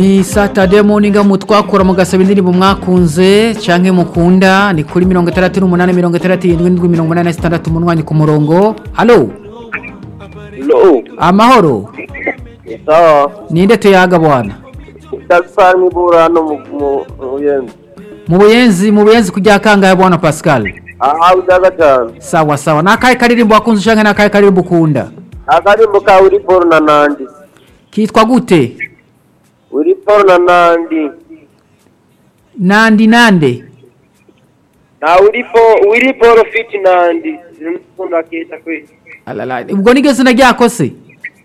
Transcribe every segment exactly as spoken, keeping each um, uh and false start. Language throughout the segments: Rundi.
Ni Saturday morning mu twakora mugasaba indirimbo mwakunze canke mukunda ni kuri mirongo itandatu n'umunani mirongo itandatu n'indwi mirongo inani na zitandatu umunwanyi ku murongo. Allo. Hello. Amahoro. Sawa. Ninde tuyaga bwana? Pascal Miburano mu Buyenzi. Mu Buyenzi, mu Buyenzi kujya kangahe bwana Pascal? Ah, udaga cyane. Sawa sawa. Nakaye karirimbo wakunze canke nakaye karirimbo ukunda? Akarimbo ka uri Paul na Nandi. Kitwa gute? Uri Paul na Nandi. Nandi nande? Na uri Paul, uri Paul fit Nandi. Nkunda kita kwe. Alala. Ubwo nige zina ryakose?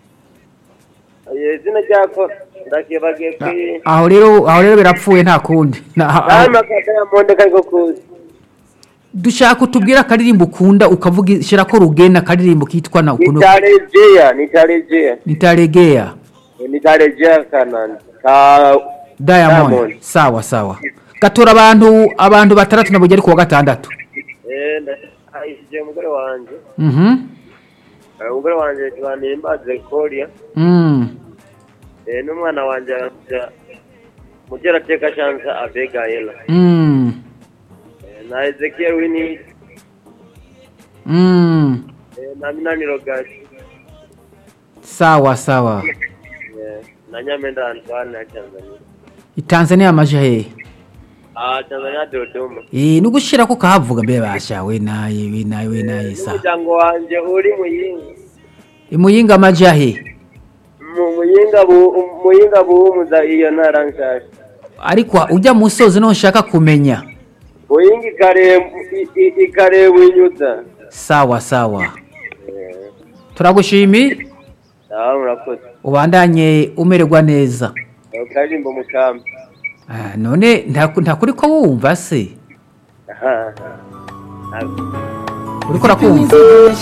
Aye zina ryako ndakibagiye kwe. Aho rero, aho rero birapfuye nta kundi. Nama kata monde kayiko kuzi. Dushaka utubwira akaririmbo ukunda ukavuga shira ko rugena akaririmbo kitwa na ukuntu Nitarejea, nitarejea. Nitaregea. Nitarejea kana ka Diamond. Diamond. Sawa sawa. Gatora abantu abantu batandatu nabo geri ku wa gatandatu. Eh ndashije mugore wanje. Mhm. Eh mugore wanje twanimba Zekoria. Mm. Eh n'umwana wanje mugera teka chance Abigail. Mm. Na Ezekiel Winnie. Mm. Eh na Minani Rogashi. Sawa sawa. Eh na Nyamenda Antoine ya Tanzania. Itanzania amaje he? Ah Tanzania Dodoma. Eh nugushira ko kahavuga mbe basha we naye we naye we naye sa. Umuryango wanje uri muyinga. Imuyinga amaje he? Mu muyinga bu muyinga bu muza iyo ntaranshasha. Ariko ujya musozi no nshaka kumenya. Muyinga ikare ikare winyuza. Sawa sawa. Turagushimi? Sawa murakoze. Ubandanye umererwa neza. Karimbo mukambi. Ah none ntakuri ko wumva se? Aha. Uriko rakumva?